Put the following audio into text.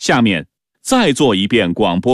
下面再做一遍广播。